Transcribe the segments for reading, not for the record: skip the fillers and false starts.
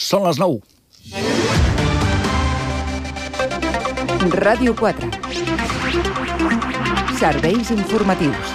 Són les 9. Ràdio 4. Serveis informatius.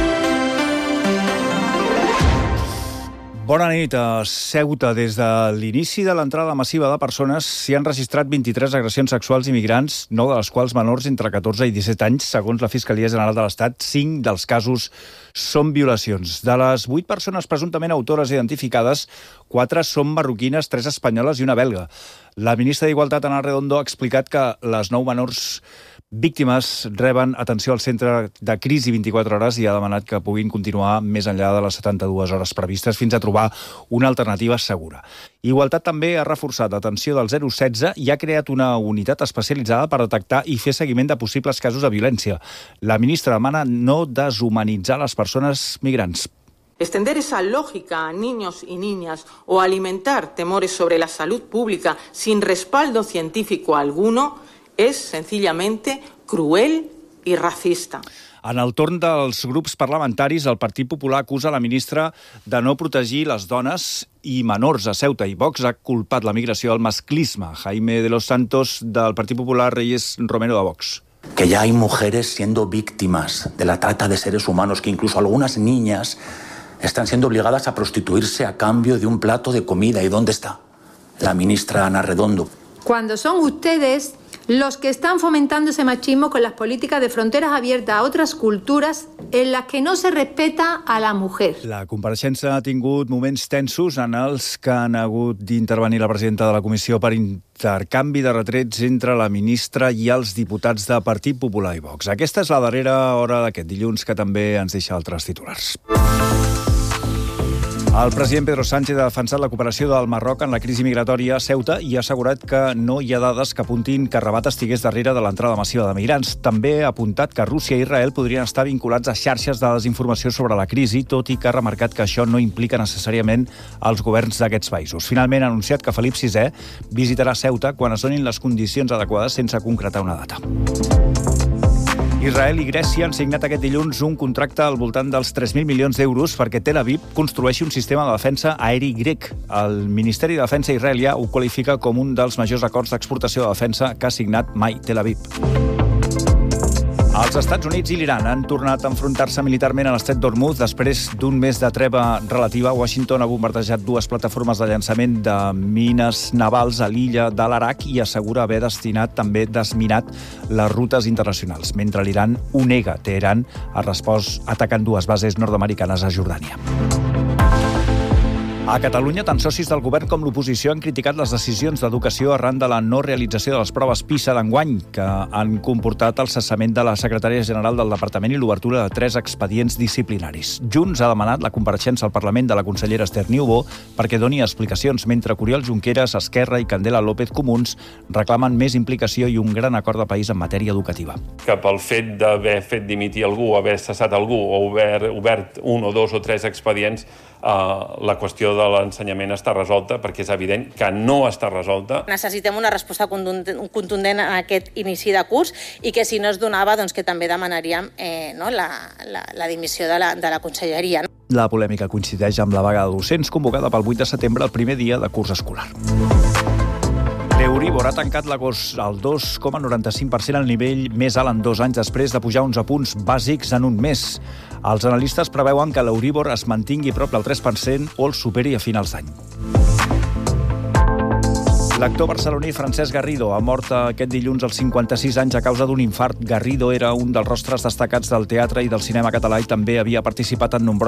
Bona nit. A Ceuta, des de l'inici de l'entrada massiva de persones, s'hi han registrat 23 agressions sexuals i migrants, 9 de les quals menors entre 14 i 17 anys. Segons la Fiscalia General de l'Estat, 5 dels casos són violacions. De les 8 persones presumptament autores identificades, 4 són marroquines, 3 espanyoles i una belga. La ministra d'Igualtat, Ana Redondo, ha explicat que les 9 menors víctimes reben atenció al centre de crisi 24 hores i ha demanat que puguin continuar més enllà de les 72 hores previstes fins a trobar una alternativa segura. Igualtat també ha reforçat l'atenció del 016 i ha creat una unitat especialitzada per detectar i fer seguiment de possibles casos de violència. La ministra demana no deshumanitzar les persones migrants. Extender esa lógica a niños y niñas o alimentar temores sobre la salud pública sin respaldo científico alguno és sencillamente cruel i racista. En el torn dels grups parlamentaris, el Partit Popular acusa la ministra de no protegir les dones i menors a Ceuta, i Vox ha culpat la migració al masclisme. Jaime de los Santos, del Partit Popular, Reyes Romero, de Vox. Que ya hay mujeres siendo víctimas de la trata de seres humanos, que incluso algunas niñas están siendo obligadas a prostituirse a cambio de un plato de comida. ¿Y dónde está la ministra Ana Redondo? Cuando son ustedes los que están fomentando ese machismo con las políticas de fronteras abiertas a otras culturas en las que no se respeta a la mujer. La compareixença ha tingut moments tensos en els que han hagut d'intervenir la presidenta de la comissió per intercanvi de retrets entre la ministra i els diputats de Partit Popular i Vox. Aquesta és la darrera hora d'aquest dilluns, que també ens deixa altres titulars. El president Pedro Sánchez ha defensat la cooperació del Marroc en la crisi migratòria a Ceuta i ha assegurat que no hi ha dades que apuntin que Rabat estigués darrere de l'entrada massiva de migrants. També ha apuntat que Rússia i Israel podrien estar vinculats a xarxes de desinformació sobre la crisi, tot i que ha remarcat que això no implica necessàriament els governs d'aquests països. Finalment ha anunciat que Felip VI visitarà Ceuta quan es donin les condicions adequades, sense concretar una data. Israel i Grècia han signat aquest dilluns un contracte al voltant dels 3.000 milions d'euros perquè Tel Aviv construeixi un sistema de defensa aeri grec. El Ministeri de Defensa israelià ho qualifica com un dels majors acords d'exportació de defensa que ha signat mai Tel Aviv. Els Estats Units i l'Iran han tornat a enfrontar-se militarment a l'estret d'Hormuz després d'un mes de treva relativa. Washington ha bombardejat 2 plataformes de llançament de mines navals a l'illa de l'Araq i assegura haver desminat les rutes internacionals, mentre l'Iran ho nega. Teheran ha respost atacant 2 bases nord-americanes a Jordània. A Catalunya, tant socis del govern com l'oposició han criticat les decisions d'educació arran de la no realització de les proves PISA d'enguany, que han comportat el cessament de la secretària general del departament i l'obertura de 3 expedients disciplinaris. Junts ha demanat la compareixença al Parlament de la consellera Esther Niubó perquè doni explicacions, mentre Oriol Junqueras, Esquerra i Candela López Comuns reclamen més implicació i un gran acord de país en matèria educativa. Que pel fet d'haver fet dimitir algú, haver cessat algú o obert 1 o 2 o 3 expedients, la qüestió de l'ensenyament està resolta, perquè és evident que no està resolta. Necessitem una resposta contundent a aquest inici de curs i que si no es donava, doncs que també demanaríem la dimissió de la conselleria. La polèmica coincideix amb la vaga de docents convocada pel 8 de setembre, el primer dia de curs escolar. L'Euribor ha tancat l'agost al 2,95%, al nivell més alt en 2 anys, després de pujar 11 punts bàsics en un mes. Els analistes preveuen que l'Euribor es mantingui prop del 3% o el superi a finals d'any. L'actor barceloní Francesc Garrido ha mort aquest dilluns als 56 anys a causa d'un infart. Garrido era un dels rostres destacats del teatre i del cinema català i també havia participat en nombroses